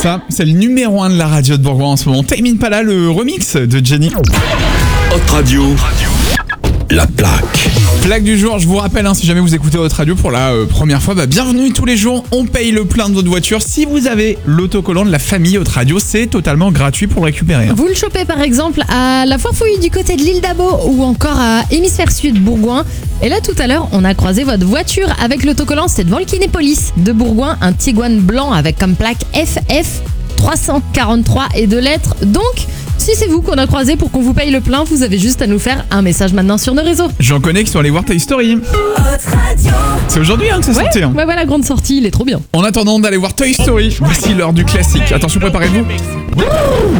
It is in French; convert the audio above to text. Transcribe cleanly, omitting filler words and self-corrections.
Ça, c'est le numéro 1 de la radio de Bourgoin en ce moment. Tame Impala, le remix de Jenny. Hot Radio, la plaque. Plaque du jour, je vous rappelle, si jamais vous écoutez Hot Radio pour la première fois, bienvenue tous les jours, on paye le plein de votre voiture. Si vous avez l'autocollant de la famille Hot Radio, c'est totalement gratuit pour le récupérer. Vous le chopez par exemple à la Foire Fouille du côté de l'île d'Abo ou encore à Hémisphère Sud, Bourgoin. Et là tout à l'heure, on a croisé votre voiture avec l'autocollant, c'était devant le Kinépolis de Bourgoin, un Tiguan blanc avec comme plaque FF 343 et 2 lettres. Donc, si c'est vous qu'on a croisé pour qu'on vous paye le plein, vous avez juste à nous faire un message maintenant sur nos réseaux. J'en connais qui sont allés voir Toy Story. C'est aujourd'hui que c'est sorti. Ouais, la grande sortie, il est trop bien. En attendant d'aller voir Toy Story, voici l'heure du classique. Attention, préparez-vous.